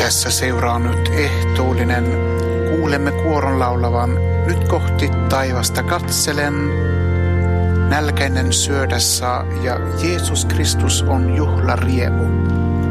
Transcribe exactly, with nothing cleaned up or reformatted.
Tässä seuraa nyt ehtoollinen. Kuulemme kuoron laulavan. Nyt kohti taivasta katselen. Nälkäinen syödä saa ja Jeesus Kristus on juhlariemu.